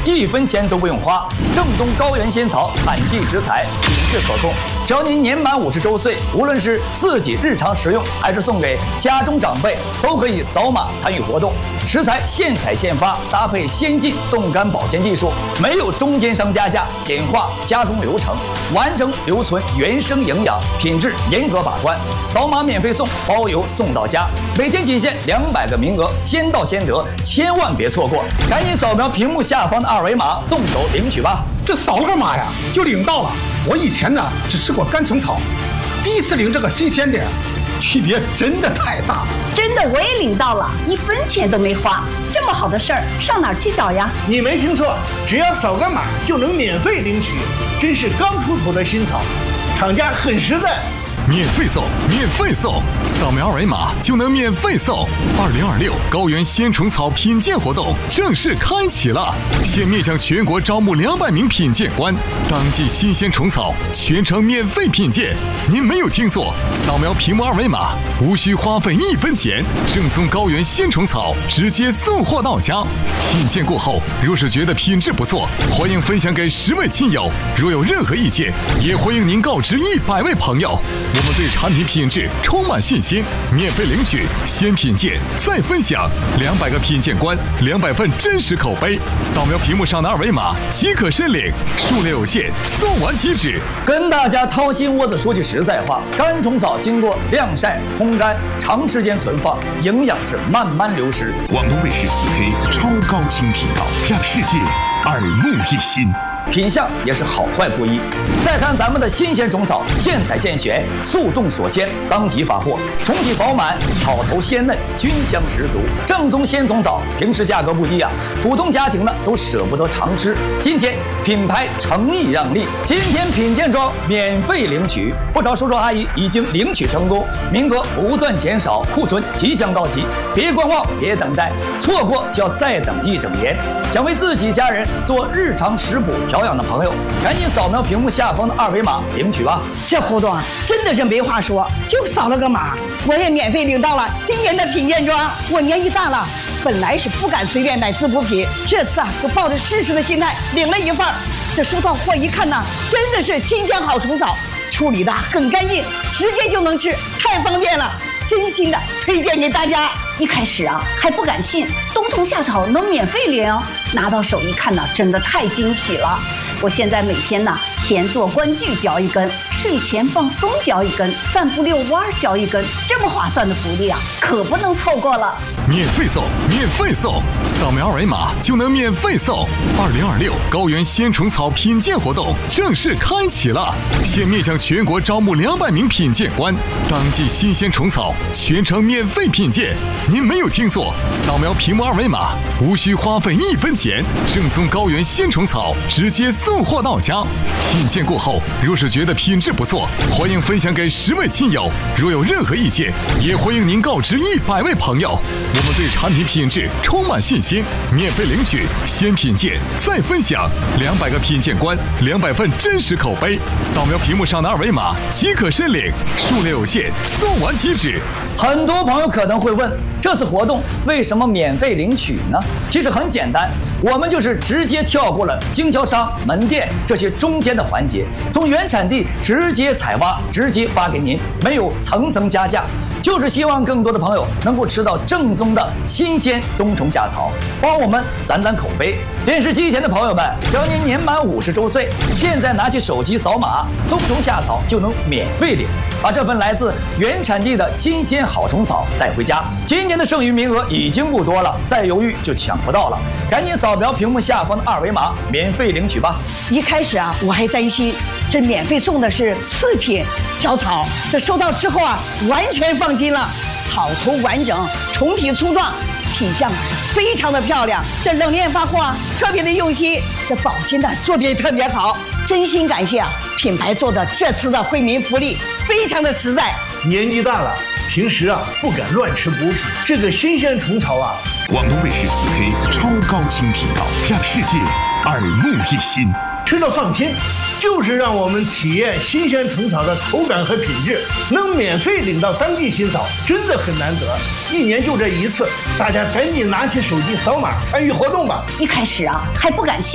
1分钱都不用花，正宗高原仙草，产地直采，品质可控。只要您年满50周岁，无论是自己日常食用，还是送给家中长辈，都可以扫码参与活动。食材现采现发，搭配先进冻干保鲜技术，没有中间商加价，简化加工流程，完整留存原生营养，品质严格把关。扫码免费送，包邮送到家。每天仅限200个名额，先到先得，千万别错过！赶紧扫描屏幕下方的2维码，动手领取吧。 这扫了干嘛呀？就领到了。我以前呢只吃过干虫草，第一次领这个新鲜的，区别真的太大了。 真的，我也领到了，1分钱都没花。这么好的事儿，上哪儿去找呀？ 你没听错，只要扫个码就能免费领取，真是刚出土的新草，厂家很实在。 免费送，免费送，扫描2维码就能免费送。2026高原鲜虫草品鉴活动正式开启了，现面向全国招募200名品鉴官，当季新鲜虫草全程免费品鉴。您没有听错，扫描屏幕2维码，无需花费1分钱，正宗高原鲜虫草直接送货到家。品鉴过后，若是觉得品质不错，欢迎分享给10位亲友。若有任何意见，也欢迎您告知100位朋友。我们对产品品质充满信心，免费领取，先品鉴再分享，200个品鉴官，200份真实口碑。扫描屏幕上的2维码即可申领，数量有限，送完即止。 跟大家掏心窝子说句实在话，干虫草经过晾晒、烘干，长时间存放，营养是慢慢流失。 广东卫视4K 超高清频道，让世界耳目一新。 品相也是好坏不一。再看咱们的新鲜虫草，现采现选，速冻锁鲜，当即发货，虫体饱满，草头鲜嫩，菌香十足，正宗鲜虫草，平时价格不低啊，普通家庭呢都舍不得常吃。今天品牌诚意让利，今天品鉴装免费领取，不少叔叔阿姨已经领取成功，名额不断减少，库存即将到期，别观望，别等待，错过就要再等1整年。想为自己家人做日常食补调养的朋友，赶紧扫描屏幕下方的2维码领取吧。 这活动啊，真的是没话说，就扫了个码，我也免费领到了今年的品鉴装。我年纪大了，本来是不敢随便买滋补品，这次啊，就抱着试试的心态领了1份。这收到货一看呢，真的是新鲜好虫草，处理的很干净，直接就能吃，太方便了。真心的推荐给大家。一开始啊还不敢信，冬虫夏草能免费领，拿到手一看呢，真的太惊喜了。我现在每天呢，闲坐观剧嚼1根，睡前放松嚼1根，散步遛弯嚼1根，这么划算的福利啊，可不能错过了。 免费送，免费送，扫描2维码就能免费送。2026高原鲜虫草品鉴活动正式开启了，现面向全国招募200名品鉴官，当季新鲜虫草全程免费品鉴。您没有听错，扫描屏幕2维码，无需花费1分钱，正宗高原鲜虫草直接送货到家。品鉴过后，若是觉得品质不错，欢迎分享给10位亲友。若有任何意见，也欢迎您告知100位朋友。我们对产品品质充满信心，免费领取，先品鉴再分享，200个品鉴官，200份真实口碑。扫描屏幕上的2维码即可申领，数量有限，送完即止。 很多朋友可能会问，这次活动为什么免费领取呢？其实很简单，我们就是直接跳过了经销商、门店这些中间的环节，从原产地直接采挖，直接发给您，没有层层加价，就是希望更多的朋友能够吃到正宗的新鲜冬虫夏草，帮我们攒攒口碑。电视机前的朋友们，只要您年满50周岁，现在拿起手机扫码，冬虫夏草就能免费领，把这份来自原产地的新鲜好虫草带回家。今年的剩余名额已经不多了，再犹豫就抢不到了，赶紧扫描屏幕下方的2维码，免费领取吧。 一开始啊，我还担心这免费送的是次品小草，这收到之后啊，完全放心了。草头完整，虫体粗壮，品相啊是非常的漂亮。这冷链发货啊，特别的用心，这保鲜的做的也特别好。真心感谢啊，品牌做的这次的惠民福利非常的实在。 年纪大了，平时啊不敢乱吃补品，这个新鲜虫草啊， 广东卫视4K 超高清频道，让世界耳目一新。 吃了放心，就是让我们体验新鲜虫草的口感和品质，能免费领到当地新草，真的很难得。1年就这一次，大家赶紧拿起手机扫码参与活动吧。 一开始啊还不敢信。